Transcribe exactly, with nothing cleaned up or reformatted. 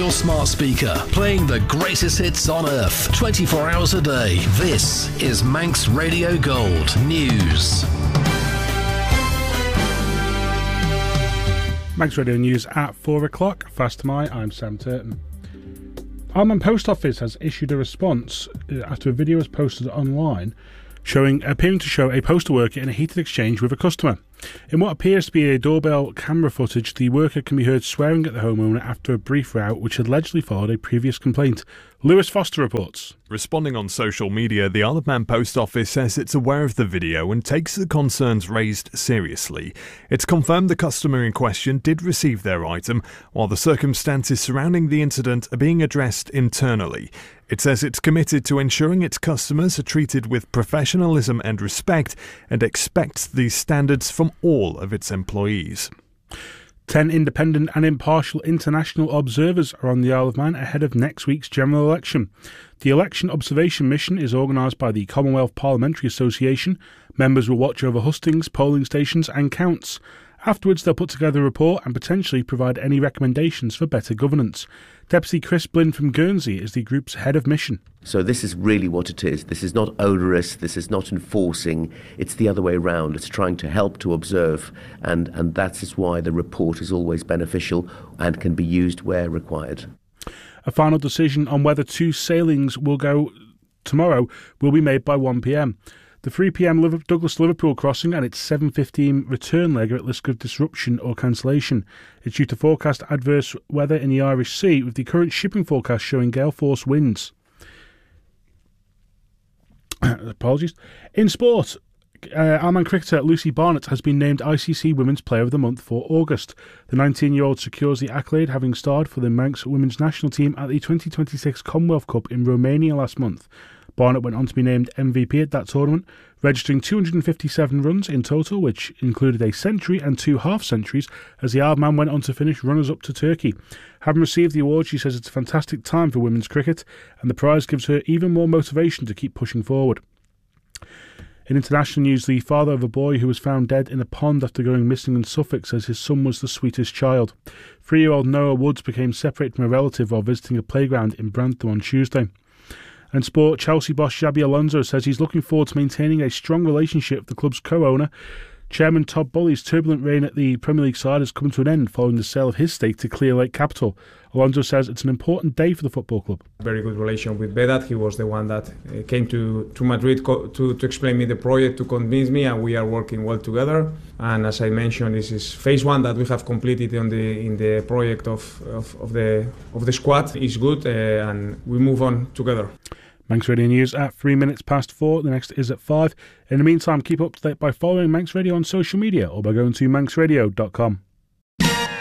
your smart speaker, playing the greatest hits on earth, twenty-four hours a day. This is Manx Radio Gold News. Manx Radio News at four o'clock. Fast to my, I'm Sam Turton. Armagh Post Office has issued a response after a video was posted online showing appearing to show a postal worker in a heated exchange with a customer. In what appears to be a doorbell camera footage, the worker can be heard swearing at the homeowner after a brief row which had allegedly followed a previous complaint. Lewis Foster reports. Responding on social media, the Isle of Man Post Office says it's aware of the video and takes the concerns raised seriously. It's confirmed the customer in question did receive their item, while the circumstances surrounding the incident are being addressed internally. It says it's committed to ensuring its customers are treated with professionalism and respect and expects these standards from all of its employees. Ten independent and impartial international observers are on the Isle of Man ahead of next week's general election. The election observation mission is organised by the Commonwealth Parliamentary Association. Members will watch over hustings, polling stations and counts. Afterwards, they'll put together a report and potentially provide any recommendations for better governance. Deputy Chris Blinn from Guernsey is the group's head of mission. So this is really what it is. This is not onerous, this is not enforcing, it's the other way around. It's trying to help to observe, and, and that is why the report is always beneficial and can be used where required. A final decision on whether two sailings will go tomorrow will be made by one p.m. The three p.m. Douglas-Liverpool crossing and its seven fifteen return leg are at risk of disruption or cancellation. It's due to forecast adverse weather in the Irish Sea, with the current shipping forecast showing gale force winds. Apologies. In sport, uh, Alman cricketer Lucy Barnett has been named I C C Women's Player of the Month for August. The nineteen-year-old secures the accolade, having starred for the Manx women's national team at the twenty twenty-six Commonwealth Cup in Romania last month. Barnett went on to be named M V P at that tournament, registering two hundred fifty-seven runs in total, which included a century and two half-centuries, as the Isle of Man went on to finish runners-up to Turkey. Having received the award, she says it's a fantastic time for women's cricket, and the prize gives her even more motivation to keep pushing forward. In international news, the father of a boy who was found dead in a pond after going missing in Suffolk says his son was the sweetest child. Three-year-old Noah Woods became separated from a relative while visiting a playground in Brantham on Tuesday. And sport, Chelsea boss Xabi Alonso says he's looking forward to maintaining a strong relationship with the club's co-owner. Chairman Todd Bully's turbulent reign at the Premier League side has come to an end following the sale of his stake to Clear Lake Capital. Alonso says it's an important day for the football club. Very good relation with Vedat. He was the one that uh, came to, to Madrid co- to, to explain me the project, to convince me, and we are working well together. And as I mentioned, this is phase one that we have completed on the in the project of, of, of the of the squad. Is good, uh, and we move on together. Manx Radio News at three minutes past four. The next is at five. In the meantime, keep up to date by following Manx Radio on social media or by going to manx radio dot com.